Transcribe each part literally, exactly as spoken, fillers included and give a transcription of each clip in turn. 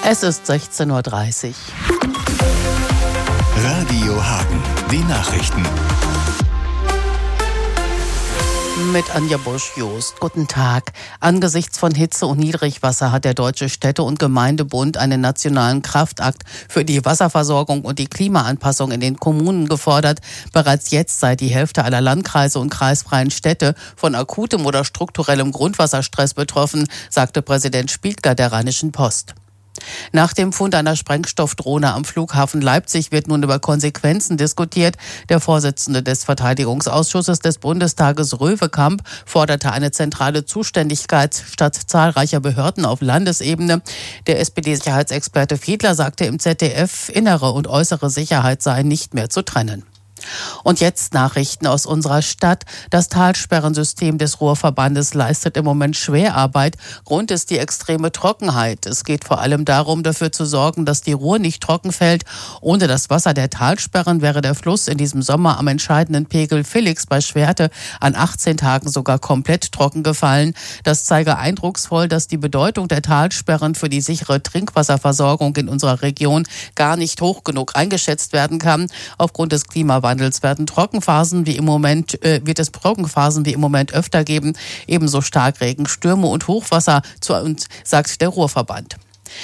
Es ist sechzehn Uhr dreißig. Radio Hagen, die Nachrichten. Mit Anja Busch-Jost. Guten Tag. Angesichts von Hitze und Niedrigwasser hat der Deutsche Städte- und Gemeindebund einen nationalen Kraftakt für die Wasserversorgung und die Klimaanpassung in den Kommunen gefordert. Bereits jetzt sei die Hälfte aller Landkreise und kreisfreien Städte von akutem oder strukturellem Grundwasserstress betroffen, sagte Präsident Spiegler der Rheinischen Post. Nach dem Fund einer Sprengstoffdrohne am Flughafen Leipzig wird nun über Konsequenzen diskutiert. Der Vorsitzende des Verteidigungsausschusses des Bundestages, Röwekamp, forderte eine zentrale Zuständigkeit statt zahlreicher Behörden auf Landesebene. Der S P D-Sicherheitsexperte Fiedler sagte im Z D F, innere und äußere Sicherheit seien nicht mehr zu trennen. Und jetzt Nachrichten aus unserer Stadt. Das Talsperrensystem des Ruhrverbandes leistet im Moment Schwerarbeit. Grund ist die extreme Trockenheit. Es geht vor allem darum, dafür zu sorgen, dass die Ruhr nicht trocken fällt. Ohne das Wasser der Talsperren wäre der Fluss in diesem Sommer am entscheidenden Pegel Villix bei Schwerte an achtzehn Tagen sogar komplett trocken gefallen. Das zeige eindrucksvoll, dass die Bedeutung der Talsperren für die sichere Trinkwasserversorgung in unserer Region gar nicht hoch genug eingeschätzt werden kann. Aufgrund des Klimawandels werden Trockenphasen wie im Moment, äh, wird es Trockenphasen wie im Moment öfter geben. Ebenso Starkregen, Stürme und Hochwasser, zu uns, sagt der Ruhrverband.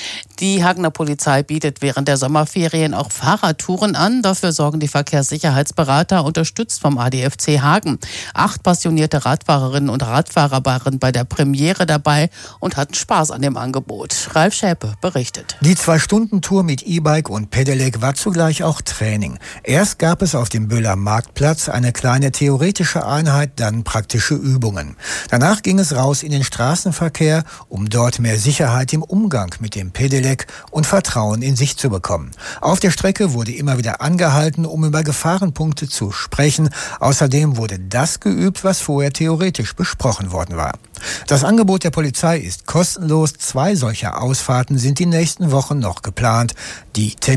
Die Hagener Polizei bietet während der Sommerferien auch Fahrradtouren an. Dafür sorgen die Verkehrssicherheitsberater, unterstützt vom A D F C Hagen. Acht passionierte Radfahrerinnen und Radfahrer waren bei der Premiere dabei und hatten Spaß an dem Angebot. Ralf Schäpe berichtet. Die Zwei-Stunden-Tour mit E-Bike und Pedelec war zugleich auch Training. Erst gab es auf dem Böhler Marktplatz eine kleine theoretische Einheit, dann praktische Übungen. Danach ging es raus in den Straßenverkehr, um dort mehr Sicherheit im Umgang mit dem Pedelec und Vertrauen in sich zu bekommen. Auf der Strecke wurde immer wieder angehalten, um über Gefahrenpunkte zu sprechen. Außerdem wurde das geübt, was vorher theoretisch besprochen worden war. Das Angebot der Polizei ist kostenlos. Zwei solcher Ausfahrten sind die nächsten Wochen noch geplant. Die